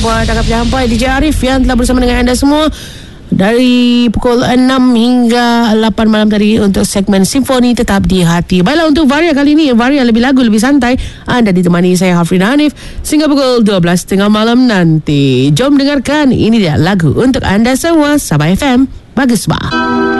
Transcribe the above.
buat sampai DJ Arif yang telah bersama dengan anda semua dari pukul 6 hingga 8 malam tadi untuk segmen Simfoni Tetap di Hati. Baiklah, untuk Varia kali ini, Varia lebih lagu, lebih santai. Anda ditemani saya Hafrina Hanif sehingga pukul 12.30 malam nanti. Jom dengarkan, ini dia lagu untuk anda semua. Sabah FM, Bagus Bah.